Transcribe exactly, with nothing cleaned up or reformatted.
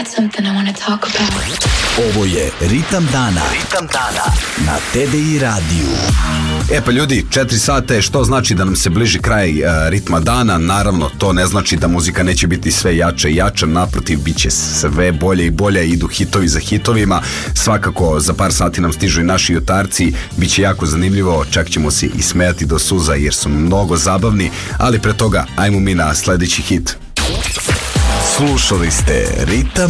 got something I want to talk about. Ovo je Ritam dana. Ritam dana na T D I radiju. E pa ljudi, četiri sata je, što znači da nam se bliži kraj uh, ritma dana. Naravno, to ne znači da muzika neće biti sve jača i jača. Naprotiv, bit će sve bolje i bolje. Idu hitovi za hitovima. Svakako, za par sati nam stižu i naši jutarci. Biće jako zanimljivo, čak ćemo se i smejati do suza jer su mnogo zabavni. Ali pre toga, ajmo mi na sledeći hit. Slušali ste Ritam